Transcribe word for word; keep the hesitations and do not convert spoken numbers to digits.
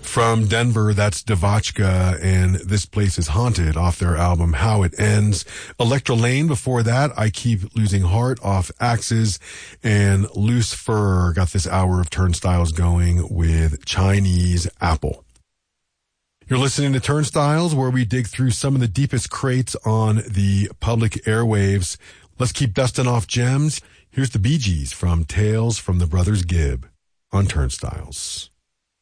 From Denver, that's Devotchka, and This Place is Haunted off their album How It Ends. Electra Lane before that, I Keep Losing Heart off Axes, and Loose Fur got this hour of Turnstiles going with Chinese Apple. You're listening to Turnstiles, where we dig through some of the deepest crates on the public airwaves. Let's keep dusting off gems. Here's the Bee Gees from Tales from the Brothers Gibb on Turnstiles.